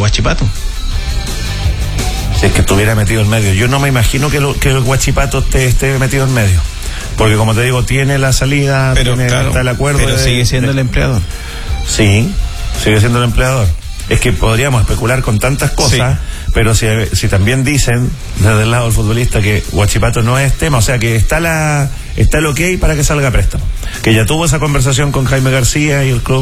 Huachipato. Si es que estuviera metido en medio. Yo no me imagino que el Huachipato esté metido en medio. Porque como te digo, tiene la salida, pero claro, está el acuerdo. Pero sigue siendo el empleador. Sí, sigue siendo el empleador. Es que podríamos especular con tantas cosas, sí. Pero si también dicen desde el lado del futbolista que Huachipato no es tema, o sea que está el ok para que salga a préstamo. Que ya tuvo esa conversación con Jaime García y el club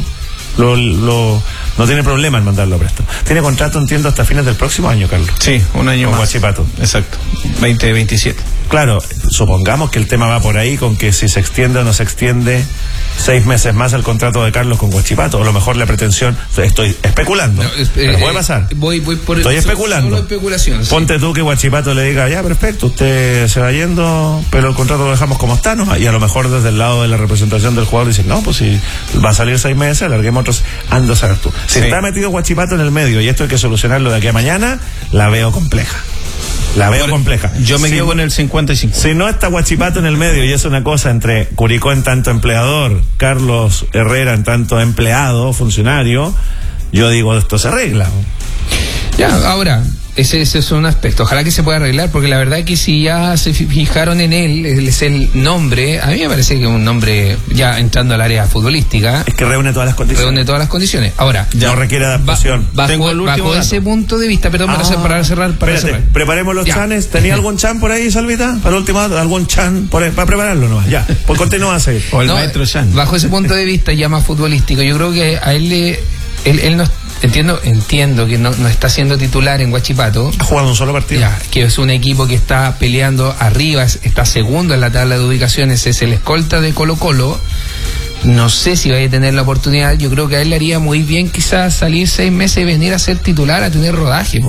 no tiene problema en mandarlo a préstamo. Tiene contrato, entiendo, hasta fines del próximo año, Carlos. Sí, un año con más. Huachipato. Exacto, 2027. Claro, supongamos que el tema va por ahí con que si se extiende o no se extiende 6 meses más el contrato de Carlos con Huachipato, o a lo mejor la pretensión, estoy especulando, pero puede pasar. Estoy especulando. Solo especulación, sí. Ponte tú que Huachipato le diga, ya, perfecto, usted se va yendo, pero el contrato lo dejamos como está, ¿no? Y a lo mejor desde el lado de la representación del jugador dicen, no, pues si va a salir 6 meses, alarguemos otros, ando a saber tú. Si está metido Huachipato en el medio y esto hay que solucionarlo de aquí a mañana, la veo compleja. Compleja. Yo me quedo con el 50-50. Si no está Huachipato en el medio y es una cosa entre Curicó en tanto empleador, Carlos Herrera en tanto empleado, funcionario, yo digo, esto se arregla. Ya, ahora, ese es un aspecto. Ojalá que se pueda arreglar, porque la verdad que si ya se fijaron en él es el nombre. A mí me parece que es un nombre, ya entrando al área futbolística, es que reúne todas las condiciones. Ahora, ya no requiere adaptación. Bajo ese punto de vista, perdón, para cerrar. Preparemos los chanes. ¿Tenía algún chan por ahí, Salvita? Para el último, algún chan para prepararlo nomás. Ya, pues continúa a seguir. O el maestro Chan. Bajo ese punto de vista ya más futbolístico, yo creo que a él no. Entiendo que no está siendo titular en Huachipato. Ha jugado un solo partido. Ya, que es un equipo que está peleando arriba, está segundo en la tabla de ubicaciones, es el escolta de Colo-Colo. No sé si vaya a tener la oportunidad. Yo creo que a él le haría muy bien quizás salir 6 meses y venir a ser titular, a tener rodaje.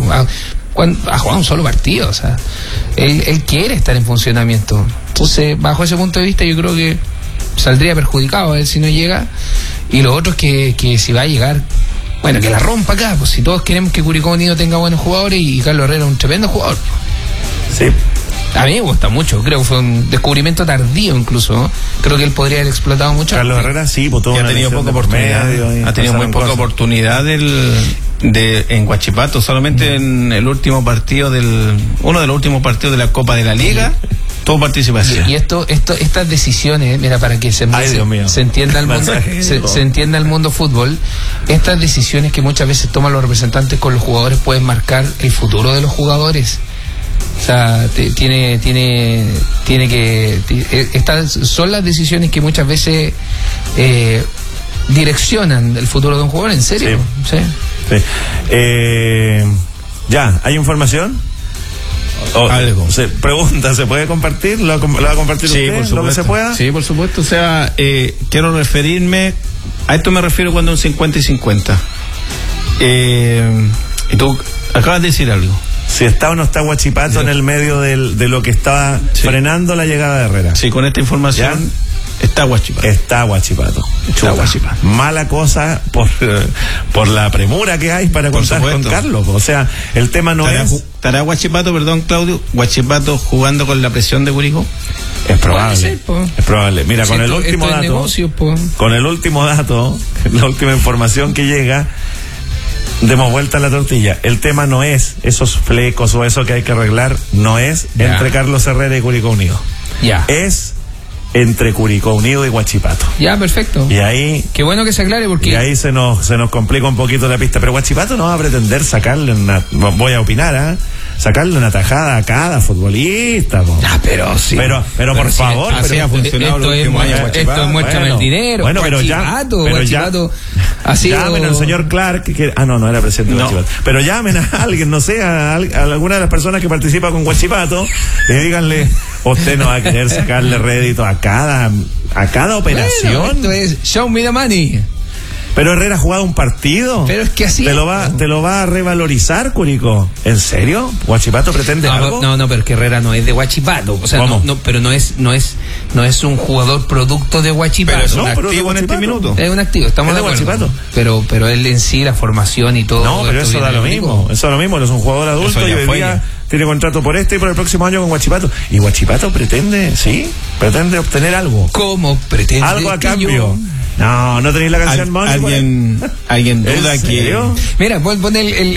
Ha jugado un solo partido, o sea, él quiere estar en funcionamiento. Entonces, bajo ese punto de vista, yo creo que saldría perjudicado a él si no llega. Y lo otro es que si va a llegar, bueno, que la rompa acá, pues si todos queremos que Curicó Unido tenga buenos jugadores, y Carlos Herrera es un tremendo jugador. Sí. A mí me gusta mucho, creo que fue un descubrimiento tardío incluso, ¿no? Creo que él podría haber explotado mucho. Herrera sí, pues ha tenido poca oportunidad. Ha tenido muy poca oportunidad en Huachipato, solamente en el último partido uno de los últimos partidos de la Copa de la Liga. Todo participación. Y estas decisiones, mira, para que se entienda el mundo, se entienda el mundo fútbol, estas decisiones que muchas veces toman los representantes con los jugadores pueden marcar el futuro de los jugadores. O sea, estas son las decisiones que muchas veces direccionan el futuro de un jugador, ¿en serio? Sí. Ya, ¿hay información? Algo. Se pregunta, ¿se puede compartir? ¿Lo va a compartir usted? Por supuesto. ¿Lo que se pueda? Sí, por supuesto. O sea, quiero referirme, a esto me refiero cuando un 50 y 50. Y tú acabas de decir algo. Si está o no está Huachipato en el medio de lo que estaba frenando la llegada de Herrera. Sí, con esta información. ¿Ya? Está Huachipato. Mala cosa por la premura que hay para contar con Carlos. O sea, el tema no es... ¿Estará Huachipato, perdón, Claudio, Huachipato jugando con la presión de Curicó? Es probable. Es probable. Mira, con el último dato, la última información que llega, demos vuelta a la tortilla. El tema no es esos flecos o eso que hay que arreglar, no es entre Carlos Herrera y Curicó Unido. Es entre Curicó Unido y Huachipato. Ya, perfecto. Y ahí... Qué bueno que se aclare, porque... Y ahí se nos complica un poquito la pista. Pero Huachipato no va a pretender sacarle voy a opinar, sacarle una tajada a cada futbolista. Pero sí. Pero por favor. Así ha funcionado esto es muéstrame el dinero. Bueno, pero Huachipato ha sido... Llamen al señor Clark, no era presidente de Huachipato. Pero llamen a alguien, no sé, a alguna de las personas que participa con Huachipato, y díganle, usted no va a querer sacarle rédito a cada operación. Bueno, esto es show me the money. Pero Herrera ha jugado un partido. Pero es que así te lo va a revalorizar, Curicó. ¿En serio? ¿Huachipato pretende algo? No, pero es que Herrera no es de Huachipato. O sea, pero no es un jugador producto de Huachipato. Pero es un activo en este minuto. Es un activo, estamos de acuerdo. Huachipato. Pero él en sí, la formación y todo. No, pero eso da lo mismo. Eso da lo mismo. Él es un jugador adulto y hoy día tiene contrato por y por el próximo año con Huachipato. Y Huachipato pretende obtener algo. ¿Cómo pretende? Algo a cambio. No tenéis la canción, ¿Alguien duda que... Mira, pon